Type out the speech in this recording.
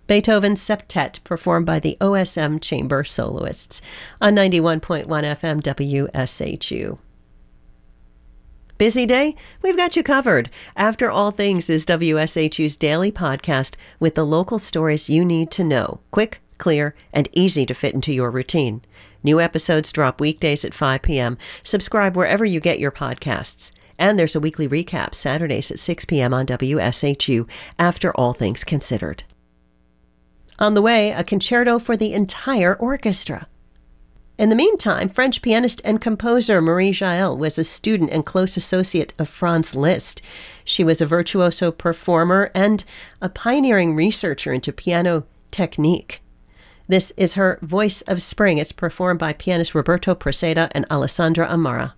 Beethoven's Septet, performed by the OSM Chamber Soloists on 91.1 FM WSHU. Busy day? We've got you covered. After All Things is WSHU's daily podcast with the local stories you need to know. Quick, clear, and easy to fit into your routine. New episodes drop weekdays at 5 p.m. Subscribe wherever you get your podcasts. And there's a weekly recap Saturdays at 6 p.m. on WSHU after All Things Considered. On the way, a concerto for the entire orchestra. In the meantime, French pianist and composer Marie Jaël was a student and close associate of Franz Liszt. She was a virtuoso performer and a pioneering researcher into piano technique. This is her Voice of Spring. It's performed by pianist Roberto Preseda and Alessandra Amara.